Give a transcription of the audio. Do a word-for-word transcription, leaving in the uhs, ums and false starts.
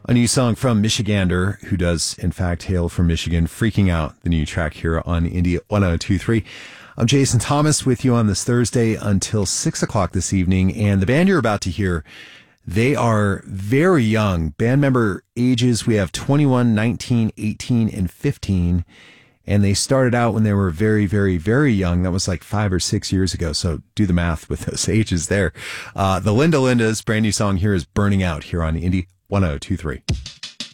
A new song from Michigander, who does, in fact, hail from Michigan, Freaking Out, the new track here on Indie one oh two point three. I'm Jason Thomas with you on this Thursday until six o'clock this evening. And the band you're about to hear, they are very young. Band member ages, we have twenty-one, nineteen, eighteen, and fifteen. And they started out when they were very, very, very young. That was like five or six years ago. So do the math with those ages there. Uh, the Linda Lindas brand new song here is Burning Out here on Indie one oh two point three.